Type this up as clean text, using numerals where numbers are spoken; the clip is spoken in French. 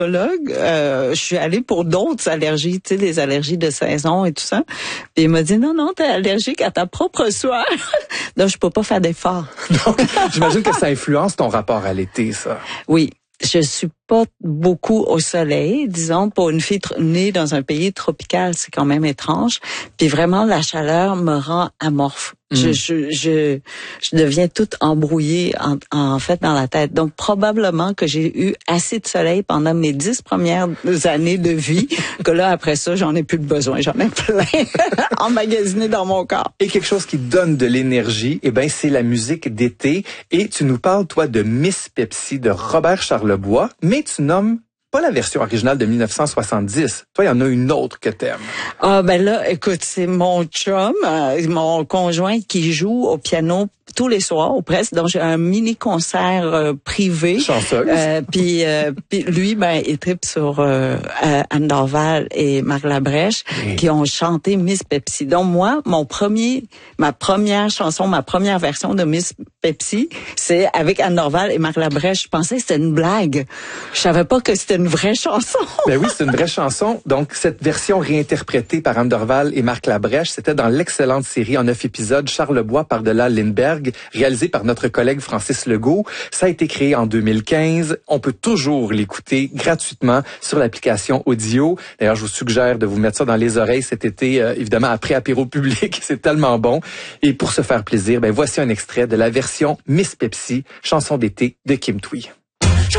Je suis allée pour d'autres allergies, tu sais, des allergies de saison et tout ça. Puis il m'a dit non, t'es allergique à ta propre sueur. Donc je peux pas faire d'efforts. Donc j'imagine que ça influence ton rapport à l'été, ça. Oui. Je suis pas beaucoup au soleil, disons, pour une fille née dans un pays tropical, c'est quand même étrange. Puis vraiment, la chaleur me rend amorphe. Je deviens toute embrouillée en fait dans la tête. Donc probablement que j'ai eu assez de soleil pendant mes 10 premières années de vie, que là après ça j'en ai plus de besoin, j'en ai plein emmagasiné dans mon corps. Et quelque chose qui donne de l'énergie, c'est la musique d'été. Et tu nous parles toi de Miss Pepsi de Robert Charlebois, mais tu nommes pas la version originale de 1970. Toi, il y en a une autre que t'aimes. Là, écoute, c'est mon chum, mon conjoint qui joue au piano tous les soirs ou presque. Donc j'ai un mini concert privé. Chanceuse. Puis lui, il tripe sur Anne Dorval et Marc Labrèche qui ont chanté Miss Pepsi. Donc moi, ma première chanson, ma première version de Miss Pepsi, c'est avec Anne Dorval et Marc Labrèche. Je pensais que c'était une blague. Je savais pas que c'était une vraie chanson. Ben oui, c'est une vraie chanson. Donc cette version réinterprétée par Anne Dorval et Marc Labrèche, c'était dans l'excellente série en 9 épisodes Charlebois par-delà Lindbergh, réalisé par notre collègue Francis Legault. Ça a été créé en 2015. On peut toujours l'écouter gratuitement sur l'application audio. D'ailleurs, je vous suggère de vous mettre ça dans les oreilles cet été, évidemment après apéro public. C'est tellement bon. Et pour se faire plaisir, voici un extrait de la version Miss Pepsi, chanson d'été de Kim Thuy.